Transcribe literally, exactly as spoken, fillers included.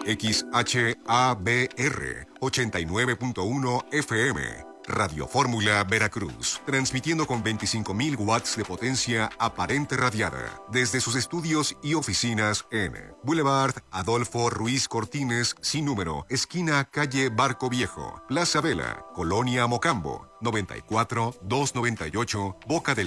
X H A B R ochenta y nueve punto uno F M. Radio Fórmula Veracruz, transmitiendo con veinticinco mil watts de potencia aparente radiada desde sus estudios y oficinas en Boulevard Adolfo Ruiz Cortines, sin número, esquina calle Barco Viejo, Plaza Vela, Colonia Mocambo, noventa y cuatro, doscientos noventa y ocho, Boca del